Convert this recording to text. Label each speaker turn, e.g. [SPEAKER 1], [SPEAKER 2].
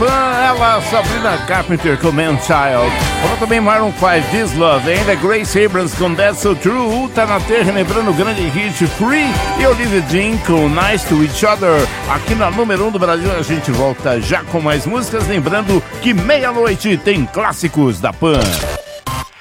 [SPEAKER 1] Pan, ela, Sabrina Carpenter com Man Child. Falou também Maroon 5, This Love, ainda Grace Abrams com That's So True, Tá na Terra, lembrando o grande hit Free, e Olivia Dean com Nice to Each Other. Aqui na número 1 do Brasil a gente volta já com mais músicas, lembrando que meia-noite tem clássicos da Pan.